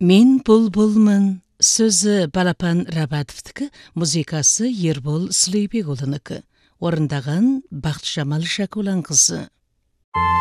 Мен бұлбұлмын. Сөзі Балапан Рабатовтікі, музыкасы Ербол Сүлейбекұлынікі. Орындаған Бақытжамал Шакуланқызы.